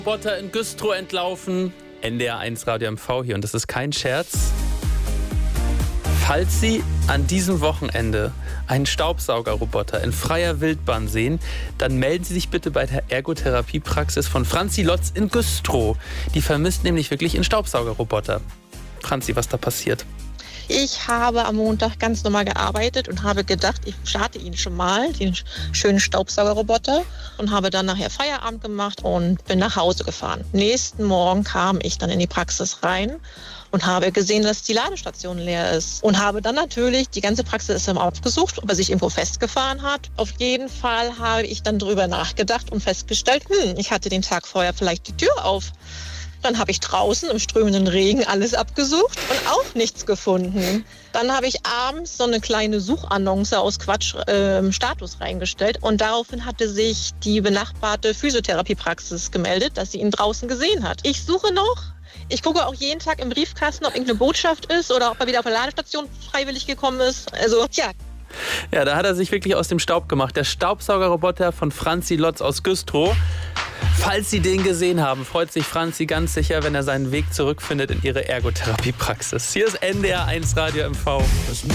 Roboter in Güstrow entlaufen. NDR1 Radio MV hier und das ist kein Scherz. Falls Sie an diesem Wochenende einen Staubsaugerroboter in freier Wildbahn sehen, dann melden Sie sich bitte bei der Ergotherapiepraxis von Franzi Lotz in Güstrow. Die vermisst nämlich wirklich einen Staubsaugerroboter. Franzi, was da passiert? Ich habe am Montag ganz normal gearbeitet und habe gedacht, ich starte ihn schon mal, den schönen Staubsaugerroboter, und habe dann nachher Feierabend gemacht und bin nach Hause gefahren. Nächsten Morgen kam ich dann in die Praxis rein und habe gesehen, dass die Ladestation leer ist. Und habe dann natürlich, die ganze Praxis ist aufgesucht, ob er sich irgendwo festgefahren hat. Auf jeden Fall habe ich dann drüber nachgedacht und festgestellt, ich hatte den Tag vorher vielleicht die Tür auf. Dann habe ich draußen im strömenden Regen alles abgesucht und auch nichts gefunden. Dann habe ich abends so eine kleine Suchannonce aus Status reingestellt und daraufhin hatte sich die benachbarte Physiotherapiepraxis gemeldet, dass sie ihn draußen gesehen hat. Ich suche noch. Ich gucke auch jeden Tag im Briefkasten, ob irgendeine Botschaft ist oder ob er wieder auf der Ladestation freiwillig gekommen ist. Also, tja. Ja, da hat er sich wirklich aus dem Staub gemacht. Der Staubsaugerroboter von Franzi Lotz aus Güstrow. Falls Sie den gesehen haben, freut sich Franzi ganz sicher, wenn er seinen Weg zurückfindet in ihre Ergotherapiepraxis. Hier ist NDR1 Radio MV.